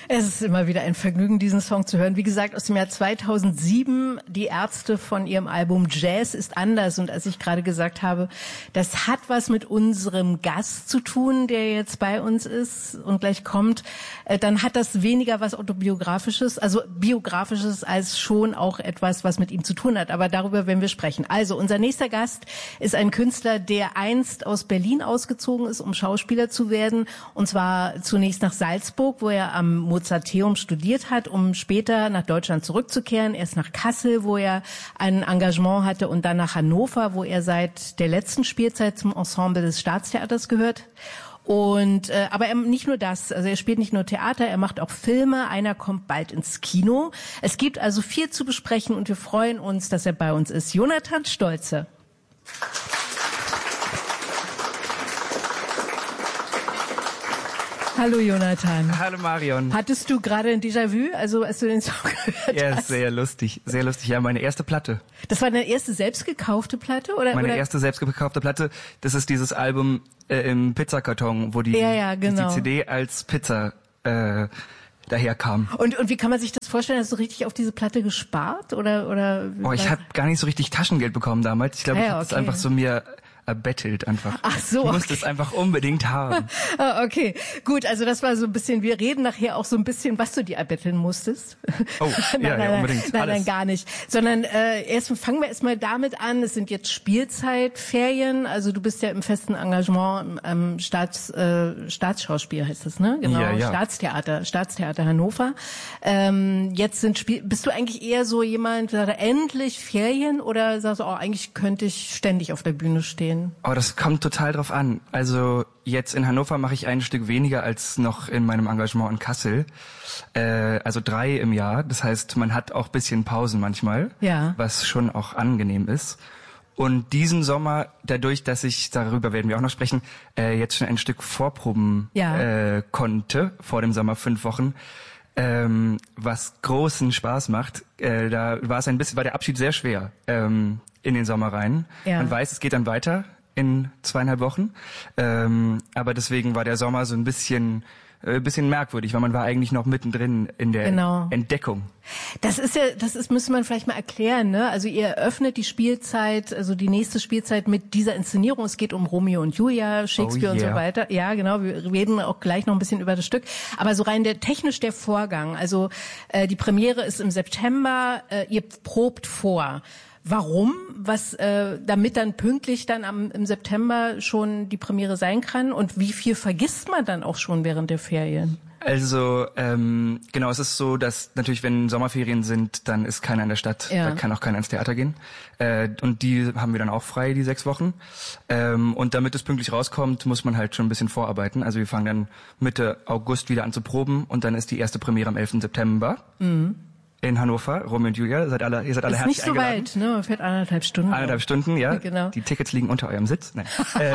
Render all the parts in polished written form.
Es ist immer wieder ein Vergnügen, diesen Song zu hören. Wie gesagt, aus dem Jahr 2007, die Ärzte von ihrem Album Jazz ist anders. Und als ich gerade gesagt habe, das hat was mit unserem Gast zu tun, der jetzt bei uns ist und gleich kommt, dann hat das weniger was autobiografisches, also biografisches, als schon auch etwas, was mit ihm zu tun hat. Aber darüber werden wir sprechen. Also, unser nächster Gast ist ein Künstler, der einst aus Berlin ausgezogen ist, um Schauspieler zu werden. Und zwar zunächst nach Salzburg, wo er am Mozarteum studiert hat, um später nach Deutschland zurückzukehren. Erst nach Kassel, wo er ein Engagement hatte, und dann nach Hannover, wo er seit der letzten Spielzeit zum Ensemble des Staatstheaters gehört. Und aber nicht nur das, also er spielt nicht nur Theater, er macht auch Filme. Einer kommt bald ins Kino. Es gibt also viel zu besprechen und wir freuen uns, dass er bei uns ist. Jonathan Stolze. Hallo Jonathan. Hallo Marion. Hattest du gerade ein Déjà-vu, also als du den Song gehört ja, hast? Sehr lustig, sehr lustig. Ja, meine erste Platte. Das war deine erste selbst gekaufte Platte? Meine erste selbst gekaufte Platte, das ist dieses Album im Pizzakarton, wo die CD als Pizza daherkam. Und wie kann man sich das vorstellen? Hast du richtig auf diese Platte gespart? Oder? Ich habe gar nicht so richtig Taschengeld bekommen damals. Ich glaube, ich habe es einfach so mir erbettelt einfach. Ach so. Ich musste es einfach unbedingt haben. Okay, gut, also das war so ein bisschen, wir reden nachher auch so ein bisschen, was du dir erbetteln musstest. Oh, nein, unbedingt. Nein, gar nicht. Sondern fangen wir erstmal damit an, es sind jetzt Spielzeitferien, also du bist ja im festen Engagement am Staatsschauspiel heißt das, ne? Genau, ja. Staatstheater Hannover. Bist du eigentlich eher so jemand, der endlich Ferien, oder sagst du, eigentlich könnte ich ständig auf der Bühne stehen? Oh, das kommt total drauf an. Also jetzt in Hannover mache ich ein Stück weniger als noch in meinem Engagement in Kassel. Also 3 im Jahr. Das heißt, man hat auch bisschen Pausen manchmal, was schon auch angenehm ist. Und diesen Sommer, dadurch, dass ich, darüber werden wir auch noch sprechen, jetzt schon ein Stück vorproben konnte, vor dem Sommer 5 Wochen, was großen Spaß macht, da war der Abschied sehr schwer. In den Sommer rein. Ja. Man weiß, es geht dann weiter in 2,5 Wochen. Aber deswegen war der Sommer so ein bisschen merkwürdig, weil man war eigentlich noch mittendrin in der Entdeckung. Das müsste man vielleicht mal erklären, ne? Also ihr eröffnet die Spielzeit, also die nächste Spielzeit mit dieser Inszenierung. Es geht um Romeo und Julia, Shakespeare und so weiter. Ja, genau. Wir reden auch gleich noch ein bisschen über das Stück. Aber so rein technisch der Vorgang. Also die Premiere ist im September. Ihr probt vor. Warum? Damit dann pünktlich dann im September schon die Premiere sein kann? Und wie viel vergisst man dann auch schon während der Ferien? Also genau, es ist so, dass natürlich, wenn Sommerferien sind, dann ist keiner in der Stadt, da kann auch keiner ins Theater gehen. Und die haben wir dann auch frei, die 6 Wochen. Und damit es pünktlich rauskommt, muss man halt schon ein bisschen vorarbeiten. Also wir fangen dann Mitte August wieder an zu proben und dann ist die erste Premiere am 11. September. Mhm. In Hannover, Romeo und Julia, ihr seid alle herzlich eingeladen. Ist nicht so weit, ne? Man fährt 1,5 Stunden. 1,5 Stunden, ja. Genau. Die Tickets liegen unter eurem Sitz. Nein.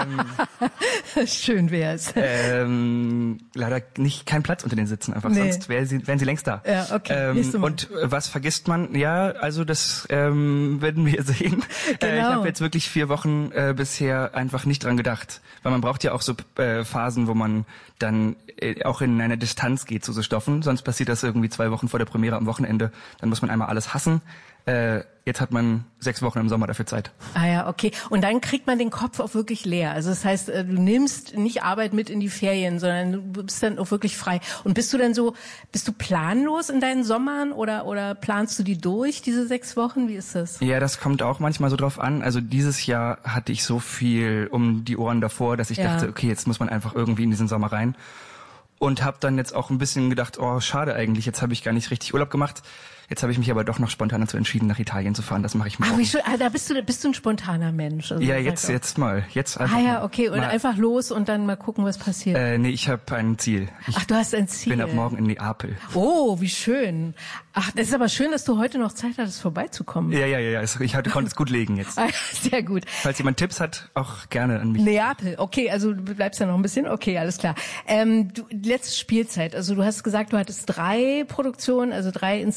Schön wär's. Leider kein Platz unter den Sitzen, einfach sonst wären sie längst da. Ja, okay. Und was vergisst man? Ja, also das werden wir sehen. Genau. Ich habe jetzt wirklich 4 Wochen bisher einfach nicht dran gedacht, weil man braucht ja auch so Phasen, wo man dann auch in eine Distanz geht zu so Stoffen. Sonst passiert das irgendwie 2 Wochen vor der Premiere am Wochenende. Dann muss man einmal alles hassen. Jetzt hat man 6 Wochen im Sommer dafür Zeit. Ah ja, okay. Und dann kriegt man den Kopf auch wirklich leer. Also das heißt, du nimmst nicht Arbeit mit in die Ferien, sondern du bist dann auch wirklich frei. Und bist du planlos in deinen Sommern oder planst du die durch, diese 6 Wochen? Wie ist das? Ja, das kommt auch manchmal so drauf an. Also dieses Jahr hatte ich so viel um die Ohren davor, dass ich dachte, okay, jetzt muss man einfach irgendwie in diesen Sommer rein. Und habe dann jetzt auch ein bisschen gedacht, oh, schade eigentlich, jetzt habe ich gar nicht richtig Urlaub gemacht. Jetzt habe ich mich aber doch noch spontan dazu entschieden, nach Italien zu fahren. Das mache ich morgen. Wie schön. Da bist du ein spontaner Mensch. Also ja, jetzt einfach. Ah ja, okay. Und einfach los und dann mal gucken, was passiert. Nee, ich habe ein Ziel. Du hast ein Ziel. Ich bin ab morgen in Neapel. Oh, wie schön. Ach, das ist aber schön, dass du heute noch Zeit hattest, vorbeizukommen. Ja. Ich konnte es gut legen jetzt. Sehr gut. Falls jemand Tipps hat, auch gerne an mich. Neapel, okay, also du bleibst ja noch ein bisschen. Okay, alles klar. Letzte Spielzeit, also du hast gesagt, du hattest 3 Produktionen, also 3 Inszenierungen.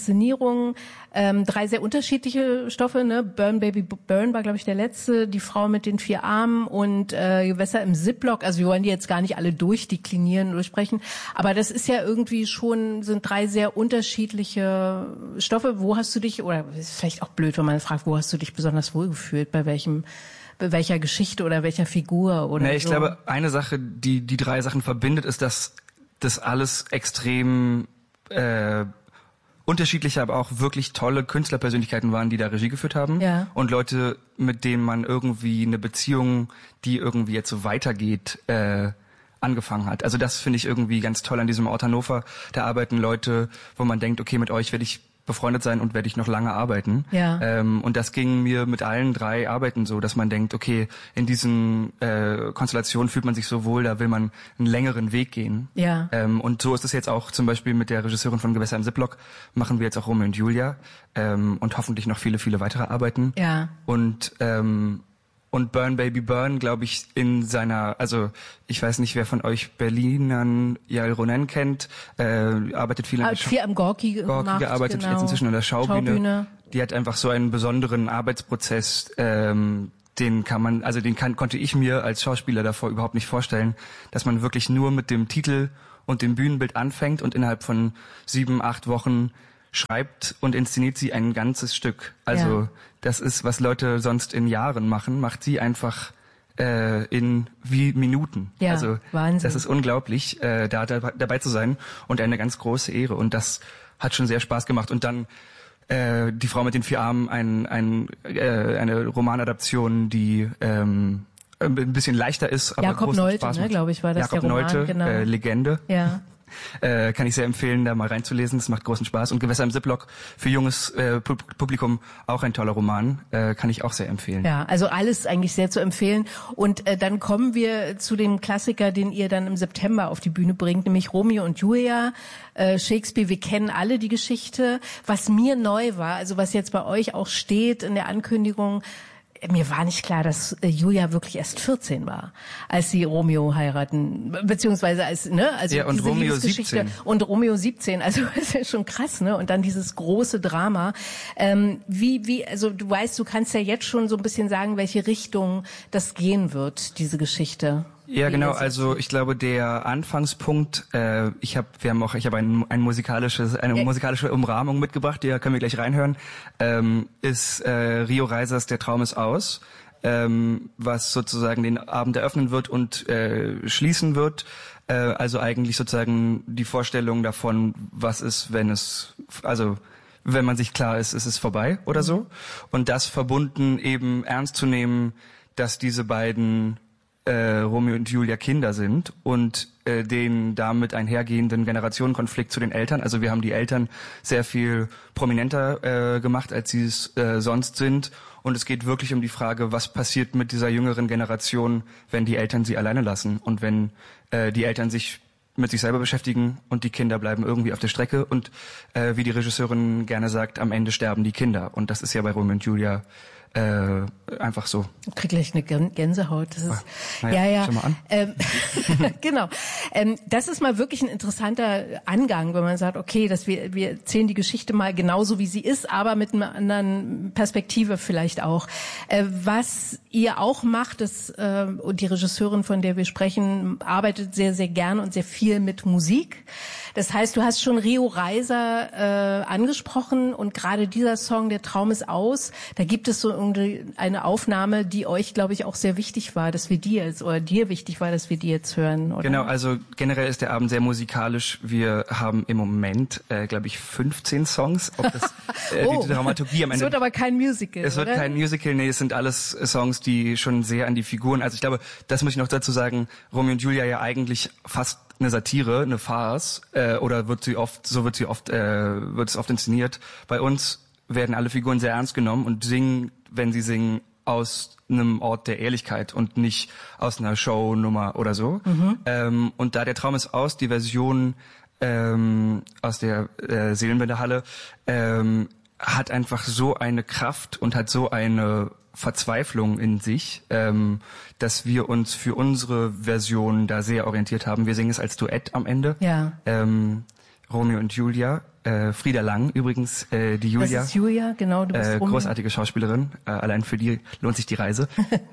Inszenierungen, 3 sehr unterschiedliche Stoffe, ne? Burn Baby Burn war, glaube ich, der letzte, Die Frau mit den 4 Armen und Gewässer im Ziplock. Also wir wollen die jetzt gar nicht alle durchdeklinieren, durchsprechen, aber das ist ja irgendwie schon, sind 3 sehr unterschiedliche Stoffe. Wo hast du dich, oder ist vielleicht auch blöd, wenn man fragt, wo hast du dich besonders wohlgefühlt, bei welcher Geschichte oder welcher Figur oder ich glaube, eine Sache, die 3 Sachen verbindet, ist, dass das alles extrem unterschiedliche, aber auch wirklich tolle Künstlerpersönlichkeiten waren, die da Regie geführt haben. Ja. Und Leute, mit denen man irgendwie eine Beziehung, die irgendwie jetzt so weitergeht, angefangen hat. Also das finde ich irgendwie ganz toll an diesem Ort Hannover. Da arbeiten Leute, wo man denkt, okay, mit euch werde ich befreundet sein und werde ich noch lange arbeiten. Ja. Und das ging mir mit allen 3 Arbeiten so, dass man denkt, okay, in diesen Konstellationen fühlt man sich so wohl, da will man einen längeren Weg gehen. Ja. Und so ist es jetzt auch zum Beispiel mit der Regisseurin von Gewässer im Ziplock, machen wir jetzt auch Romeo und Julia und hoffentlich noch viele, viele weitere Arbeiten. Ja. Und Burn Baby Burn, glaube ich, in seiner, also ich weiß nicht, wer von euch Berlinern Yael Ronen kennt, arbeitet viel am Gorki gearbeitet, genau. Jetzt inzwischen an der Schaubühne. Die hat einfach so einen besonderen Arbeitsprozess, konnte ich mir als Schauspieler davor überhaupt nicht vorstellen, dass man wirklich nur mit dem Titel und dem Bühnenbild anfängt und innerhalb von 7, 8 Wochen schreibt und inszeniert sie ein ganzes Stück. Also das ist, was Leute sonst in Jahren machen, macht sie einfach in wie Minuten. Ja, also Wahnsinn. Das ist unglaublich, da dabei zu sein und eine ganz große Ehre. Und das hat schon sehr Spaß gemacht. Und dann Die Frau mit den 4 Armen, eine Romanadaption, die ein bisschen leichter ist, aber Jakob großen Nolte, Spaß macht. glaube ich, war das Jakob der Roman, Nolte, genau. Legende. Ja. Kann ich sehr empfehlen, da mal reinzulesen. Das macht großen Spaß. Und Gewässer im Ziplock für junges Publikum auch ein toller Roman. Kann ich auch sehr empfehlen. Ja, also alles eigentlich sehr zu empfehlen. Und dann kommen wir zu dem Klassiker, den ihr dann im September auf die Bühne bringt, nämlich Romeo und Julia. Shakespeare, wir kennen alle die Geschichte. Was mir neu war, also was jetzt bei euch auch steht in der Ankündigung, mir war nicht klar, dass Julia wirklich erst 14 war, als sie Romeo heiraten, beziehungsweise also und diese Romeo Liebesgeschichte 17. und Romeo 17, also das ist ja schon krass, ne? Und dann dieses große Drama. Also du weißt, du kannst ja jetzt schon so ein bisschen sagen, welche Richtung das gehen wird, diese Geschichte. Ja, genau. Also ich glaube, der Anfangspunkt, ich habe eine musikalische Umrahmung mitgebracht, die können wir gleich reinhören, ist Rio Reisers Der Traum ist aus, was sozusagen den Abend eröffnen wird und schließen wird. Also eigentlich sozusagen die Vorstellung davon, was ist, wenn man sich klar ist, ist es vorbei oder so. Und das verbunden eben ernst zu nehmen, dass diese beiden Romeo und Julia Kinder sind und den damit einhergehenden Generationenkonflikt zu den Eltern. Also wir haben die Eltern sehr viel prominenter gemacht, als sie es sonst sind. Und es geht wirklich um die Frage, was passiert mit dieser jüngeren Generation, wenn die Eltern sie alleine lassen und wenn die Eltern sich mit sich selber beschäftigen und die Kinder bleiben irgendwie auf der Strecke. Und wie die Regisseurin gerne sagt, am Ende sterben die Kinder. Und das ist ja bei Romeo und Julia einfach so. Ich krieg gleich eine Gänsehaut. Das ist, ja. Schau mal an. Genau. Das ist mal wirklich ein interessanter Angang, wenn man sagt, okay, wir erzählen die Geschichte mal genauso, wie sie ist, aber mit einer anderen Perspektive vielleicht auch. Was ihr auch macht, und die Regisseurin, von der wir sprechen, arbeitet sehr, sehr gern und sehr viel mit Musik. Das heißt, du hast schon Rio Reiser angesprochen und gerade dieser Song, Der Traum ist aus, da gibt es so eine Aufnahme, die euch, glaube ich, auch sehr wichtig war, dass wir dir wichtig war, dass wir die jetzt hören, oder? Genau, also generell ist der Abend sehr musikalisch. Wir haben im Moment, glaube ich, 15 Songs. Die Dramaturgie am Ende. Es wird aber kein Musical, Es wird oder? kein Musical, nee, es sind alles Songs, die schon sehr an die Figuren, also ich glaube, das muss ich noch dazu sagen, Romeo und Julia ja eigentlich fast eine Satire, eine Farce, oder wird es oft inszeniert. Bei uns werden alle Figuren sehr ernst genommen und singen, wenn sie singen, aus einem Ort der Ehrlichkeit und nicht aus einer Shownummer oder so. Mhm. Und da Der Traum ist aus, die Version aus der Seelenbänderhalle, hat einfach so eine Kraft und hat so eine Verzweiflung in sich, dass wir uns für unsere Version da sehr orientiert haben. Wir singen es als Duett am Ende. Ja. Romeo und Julia. Frieda Lang übrigens, die Julia. Das ist Julia, genau. Du bist großartige Schauspielerin. Allein für die lohnt sich die Reise.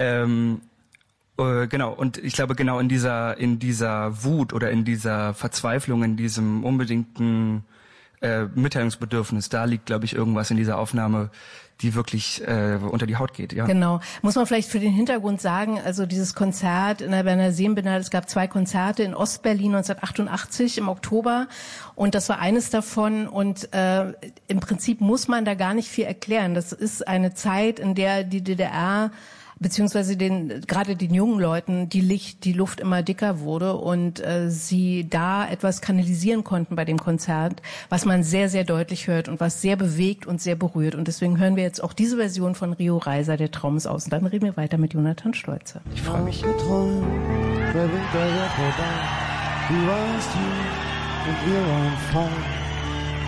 Genau, und ich glaube genau in dieser Wut oder in dieser Verzweiflung, in diesem unbedingten Mitteilungsbedürfnis, da liegt, glaube ich, irgendwas in dieser Aufnahme, die wirklich unter die Haut geht, ja. Genau. Muss man vielleicht für den Hintergrund sagen, also dieses Konzert in der Berner Seenbinderhalle, es gab 2 Konzerte in Ostberlin 1988 im Oktober und das war eines davon und im Prinzip muss man da gar nicht viel erklären. Das ist eine Zeit, in der die DDR beziehungsweise gerade den jungen Leuten die Luft immer dicker wurde und sie da etwas kanalisieren konnten bei dem Konzert, was man sehr, sehr deutlich hört und was sehr bewegt und sehr berührt. Und deswegen hören wir jetzt auch diese Version von Rio Reiser, Der Traum ist aus. Und dann reden wir weiter mit Jonathan Stolze. Ich freue mich. Der Winter war vorbei, du warst hier und wir waren frei.